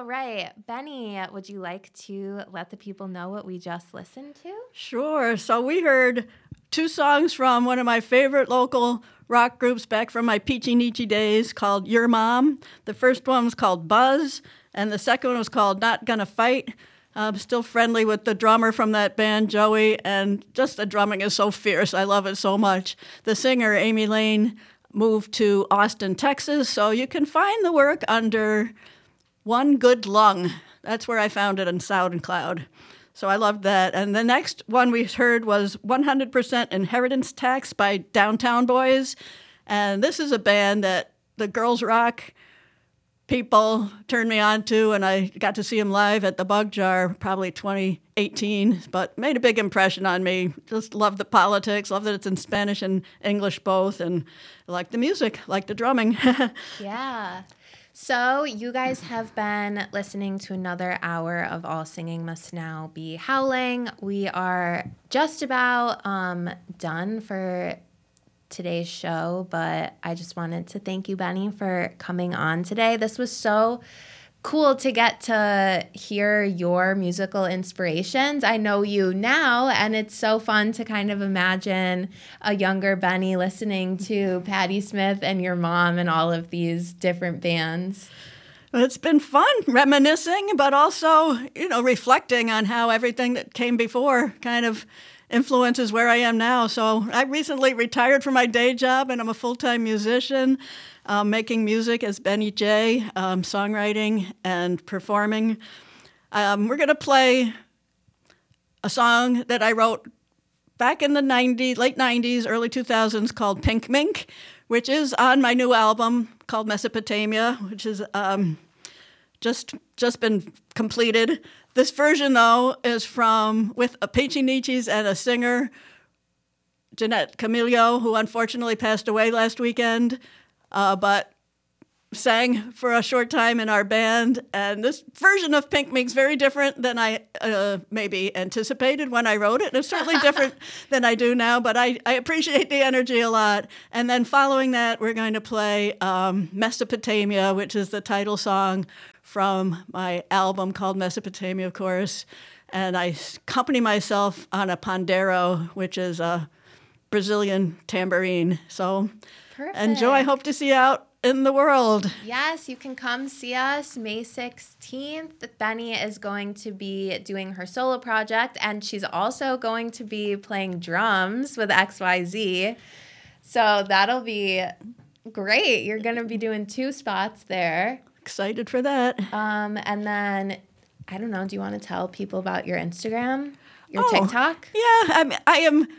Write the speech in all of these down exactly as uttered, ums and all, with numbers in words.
right. Benny, would you like to let the people know what we just listened to? Sure. So we heard two songs from one of my favorite local rock groups back from my Peachy Nietzsche days called Your Mom. The first one was called Buzz, and the second one was called Not Gonna Fight. I'm still friendly with the drummer from that band, Joey, and just the drumming is so fierce. I love it so much. The singer, Amy Lane, moved to Austin, Texas, so you can find the work under One Good Lung. That's where I found it on SoundCloud. So I loved that. And the next one we heard was one hundred percent Inheritance Tax by Downtown Boys. And this is a band that the girls rock people turned me on to, and I got to see them live at the Bug Jar probably twenty eighteen, but made a big impression on me. Just love the politics, love that it's in Spanish and English both, and like the music, like the drumming. Yeah. So you guys have been listening to another hour of All Singing Must Now Be Howling. We are just about um, done for today's show, but I just wanted to thank you, Benny, for coming on today. This was so cool to get to hear your musical inspirations. I know you now, and it's so fun to kind of imagine a younger Benny listening to Patti Smith and your mom and all of these different bands. It's been fun reminiscing, but also, you know, reflecting on how everything that came before kind of influences where I am now. So I recently retired from my day job, and I'm a full-time musician, um, making music as Benny J, um, songwriting and performing. Um, we're going to play a song that I wrote back in the nineties, late nineties, early two thousands called Pink Mink, which is on my new album called Mesopotamia, which is um, just just been completed. This version, though, is from with a Peachy Nietzsche's and a singer, Jeanette Camillo, who unfortunately passed away last weekend, uh, but sang for a short time in our band. And this version of Pink Mink's very different than I uh, maybe anticipated when I wrote it. It's certainly different than I do now, but I, I appreciate the energy a lot. And then following that, we're going to play um, Mesopotamia, which is the title song from my album called Mesopotamia, of course. And I accompany myself on a pandero, which is a Brazilian tambourine. So Perfect. Enjoy. I hope to see you out in the world. Yes, you can come see us May sixteenth. Benny is going to be doing her solo project, and she's also going to be playing drums with X Y Z. So that'll be great. You're going to be doing two spots there. Excited for that. Um, and then, I don't know, do you want to tell people about your Instagram, your oh, TikTok? Yeah, I'm, I am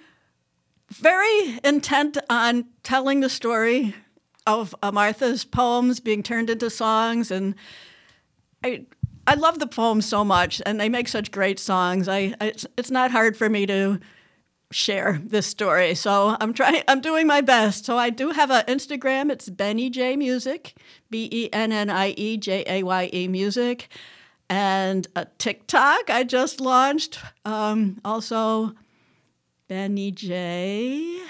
very intent on telling the story of uh, Martha's poems being turned into songs, and I I love the poems so much, and they make such great songs. I, I it's, it's not hard for me to share this story, so I'm trying. I'm doing my best. So I do have an Instagram. It's Benny J Music, B E N N I E J A Y E Music, and a TikTok I just launched. Um, also, Benny J.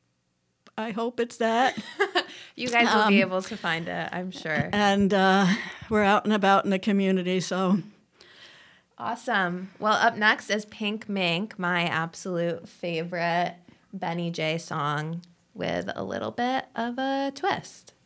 I hope it's that. You guys will um, be able to find it, I'm sure. And uh, we're out and about in the community, so. Awesome. Well, up next is Pink Mink, my absolute favorite Benny J song with a little bit of a twist.